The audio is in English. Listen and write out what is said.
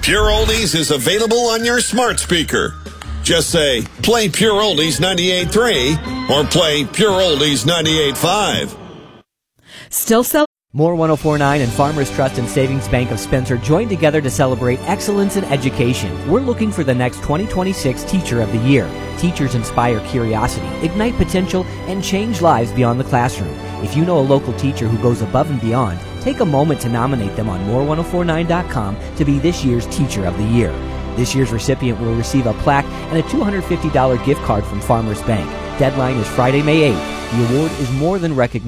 Pure Oldies is available on your smart speaker. Just say, play Pure Oldies 98.3 or play Pure Oldies 98.5. Still sell. More 104.9 and Farmers Trust and Savings Bank of Spencer join together to celebrate excellence in education. We're looking for the next 2026 Teacher of the Year. Teachers inspire curiosity, ignite potential, and change lives beyond the classroom. If you know a local teacher who goes above and beyond, take a moment to nominate them on more1049.com to be this year's Teacher of the Year. This year's recipient will receive a plaque and a $250 gift card from Farmers Bank. Deadline is Friday, May 8th. The award is more than recognition.